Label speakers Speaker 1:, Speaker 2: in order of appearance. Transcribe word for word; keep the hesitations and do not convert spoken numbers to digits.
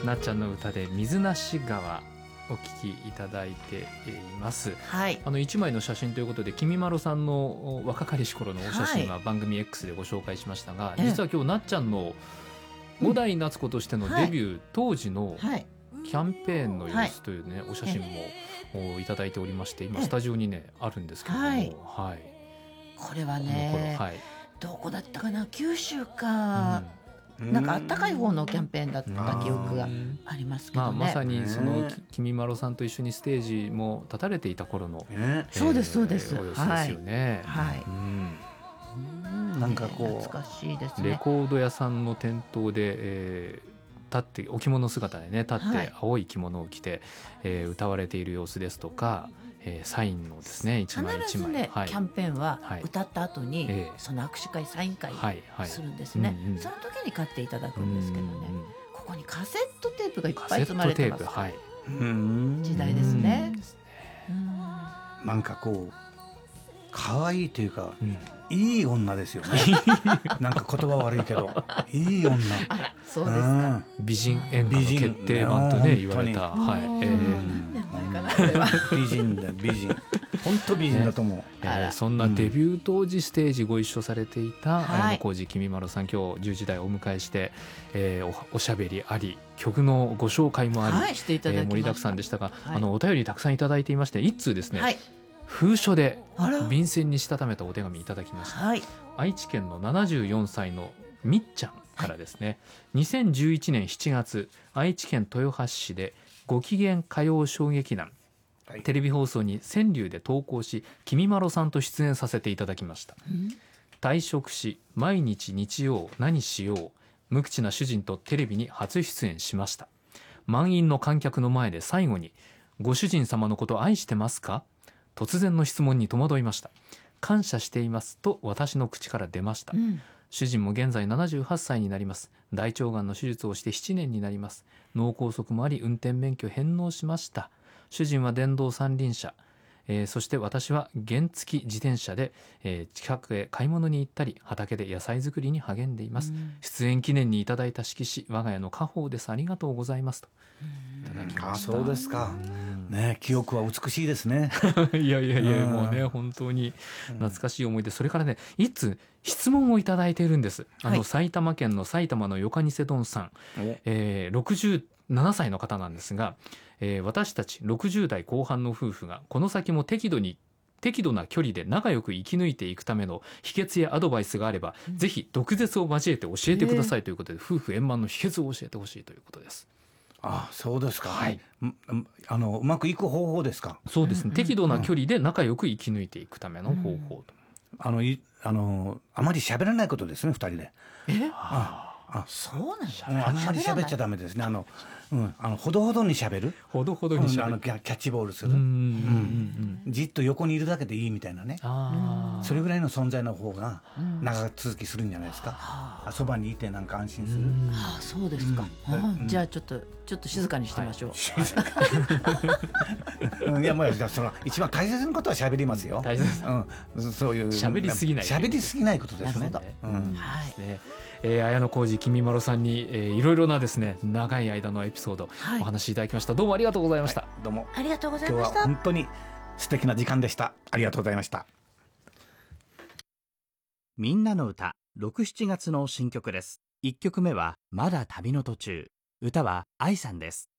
Speaker 1: なっちゃんの歌で水無し川お聞きいただいています、
Speaker 2: はい、
Speaker 1: あのいちまいの写真ということできみまろさんの若かりし頃のお写真は番組 X でご紹介しましたが、はい、実は今日なっちゃんの五代夏子としてのデビュー、うん、当時のキャンペーンの様子というね、はい、お写真もいただいておりまして、今スタジオにねあるんですけども、はいはい、
Speaker 2: これはね、
Speaker 1: はい、
Speaker 2: どこだったかな、九州か、うん、なんかあったかい方のキャンペーンだった記憶がありますけどね、
Speaker 1: まあ、まさにそのきみまろさんと一緒にステージも立たれていた頃の、
Speaker 2: えー、そうですそうです、
Speaker 1: お様子ですよね、
Speaker 2: はい、はい、
Speaker 3: うん、なんかこう
Speaker 2: 懐かしいですね。
Speaker 1: レコード屋さんの店頭で、えー、立ってお着物姿でね立って青い着物を着て、はい、えー、歌われている様子ですとか、えー、サインのですね一枚一枚、
Speaker 2: 必ずね、はい、キャンペーンは歌った後に、
Speaker 1: はい、
Speaker 2: その握手会サイン会するんですね、
Speaker 1: はいはい、うんうん、
Speaker 2: その時に買っていただくんですけどね、うんうん、ここにカセットテープがいっぱい積まれてます、はい、うん時代ですね、
Speaker 3: うん、なんかこう可愛いというか、うん、いい女ですよねなんか言葉悪いけどいい女、
Speaker 2: そうですか、
Speaker 1: 美人演歌の決定版とね言われた、はい、え
Speaker 3: ー、美人だ美人本当美人だと思う、ね、
Speaker 1: えー、そんなデビュー当時ステージご一緒されていた、うん、綾小路きみまろさん、今日じゅうじ台お迎えして、えー、お, おしゃべりあり曲のご紹介もあり、
Speaker 2: はい、していただきました、
Speaker 1: えー、盛りだくさんでしたが、
Speaker 2: はい、
Speaker 1: あのお便りたくさんいただいていまして、一通ですね、はい、封書で便箋にしたためたお手紙いただきました、はい、愛知県のななじゅうよんさいのみっちゃんからですね、はい、にせんじゅういちねんしちがつ愛知県豊橋市でご機嫌歌謡小劇団、はい、テレビ放送に川柳で投稿しきみまろさんと出演させていただきました、うん、退職し毎日日曜何しよう、無口な主人とテレビに初出演しました。満員の観客の前で最後にご主人様のこと愛してますか、突然の質問に戸惑いました。感謝していますと私の口から出ました、うん、主人も現在ななじゅうはっさいになります。大腸がんの手術をしてななねんになります。脳梗塞もあり運転免許返納しました。主人は電動三輪車、えー、そして私は原付自転車で、えー、近くへ買い物に行ったり畑で野菜作りに励んでいます、うん、出演記念にいただいた色紙、我が家の家宝です、ありがとうございますといただきました。
Speaker 3: あ、そうですか、ね、記憶は美しいですね
Speaker 1: いやいやいや、もうね本当に懐かしい思い出、それからねいつ質問をいただいているんです。あの、はい、埼玉県の埼玉のよかにせどんさん、えー、ろくじゅうななさいの方なんですが、えー、私たちろくじゅう代後半の夫婦がこの先も適度に適度な距離で仲良く生き抜いていくための秘訣やアドバイスがあれば、うん、ぜひ毒舌を交えて教えてくださいということで、夫婦円満の秘訣を教えてほしいということです。
Speaker 3: あ、そうですか、はい、あのうまくいく方法ですか。
Speaker 1: そうですね、適度な距離で仲良く生き抜いていくための方法と、うん、
Speaker 3: あのいあのあまり喋らないことですね、ふたりで。
Speaker 2: え
Speaker 3: ああ、
Speaker 2: そうなんだ、
Speaker 3: うん、あんまり喋っちゃダメですね。あの、うん、あのほどほどに喋る、
Speaker 1: ほどほどに喋る、
Speaker 3: うん、あのキャッチボールする、うんうんうん、じっと横にいるだけでいいみたいなね、あ、それぐらいの存在の方が長続きするんじゃないですか。そばにいてなんか安心する。
Speaker 2: ああ、そうですか、うん、じゃあちょっとちょっと静かにしてみましょう、
Speaker 3: はい、いや、もうその一番大切なことは喋りますよ。
Speaker 1: 大切、
Speaker 3: うん、そういう
Speaker 1: 喋りすぎない
Speaker 3: 喋りすぎないことですね。
Speaker 1: うん、はい、ね、えー、綾小路きみまろさんに、えー、いろいろなですね長い間のエピソード、はい、お話しいただきました。どうもありがとうございました、はい、
Speaker 3: どうも
Speaker 2: ありがとうございました。
Speaker 3: 今日は本当に素敵な時間でした。ありがとうございました。
Speaker 4: みんなの歌ろく、しちがつの新曲です。いっきょくめはまだ旅の途中、歌は愛さんです。